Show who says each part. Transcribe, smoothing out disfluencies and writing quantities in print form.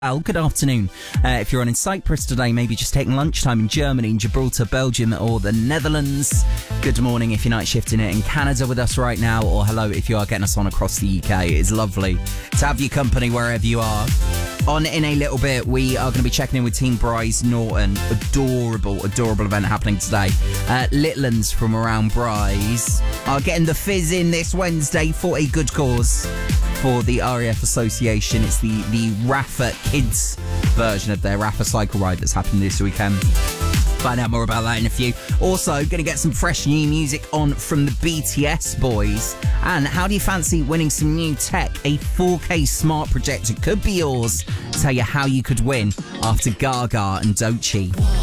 Speaker 1: Good afternoon. If you're on in Cyprus today, maybe just taking lunchtime in Germany, in Gibraltar, Belgium, or the Netherlands. Good morning if you're night shifting it in Canada with us right now, or hello if you are getting us on across the UK. It is lovely to have your company wherever you are. On in a little bit, we are going to be checking in with Team Bryce Norton. Adorable event happening today. Little uns from around Bryce are getting the fizz in this Wednesday for a good cause. For the RAF Association, it's the Rafa Kids version of their Rafa cycle ride that's happening this weekend. Find out more about that in a few. Also, going to get some fresh new music on from the BTS boys. And how do you fancy winning some new tech? A 4K smart projector could be yours. Tell you how you could win after Gaga and Doechii.